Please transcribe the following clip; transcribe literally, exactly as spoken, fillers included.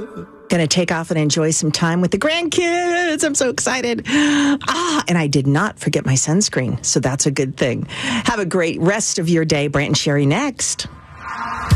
Going to take off and enjoy some time with the grandkids. I'm so excited. Ah, and I did not forget my sunscreen, so that's a good thing. Have a great rest of your day. Brant and Sherry next.